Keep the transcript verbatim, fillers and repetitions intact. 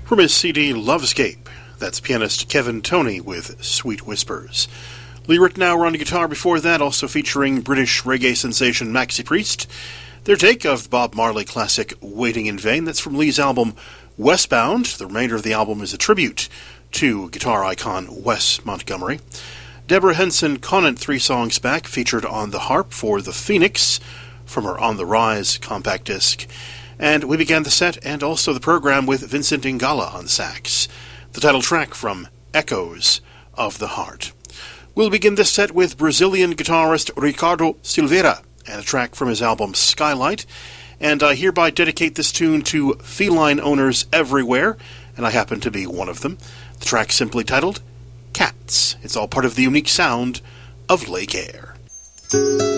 From his C D Lovescape, that's pianist Kevin Toney with Sweet Whispers. Lee Ritenour on guitar before that, also featuring British reggae sensation Maxi Priest. Their take of the Bob Marley classic Waiting in Vain, that's from Lee's album Westbound. The remainder of the album is a tribute to guitar icon Wes Montgomery. Deborah Henson Conant, three songs back, featured on the harp for The Phoenix from her On the Rise compact disc. And we began the set and also the program with Vincent Ingala on sax, the title track from Echoes of the Heart. We'll begin this set with Brazilian guitarist Ricardo Silveira and a track from his album Skylight, and I hereby dedicate this tune to feline owners everywhere, and I happen to be one of them. The track simply titled Cats. It's all part of the unique sound of Lake Air.